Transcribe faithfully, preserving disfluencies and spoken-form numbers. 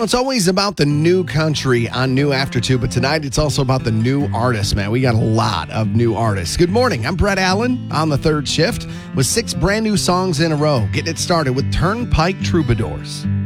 it's always about the new country on New After Two, but tonight it's also about the new artists, man. We got a lot of new artists. Good morning. I'm Brett Allen on the third shift with six brand new songs in a row. Getting it started with Turnpike Troubadours.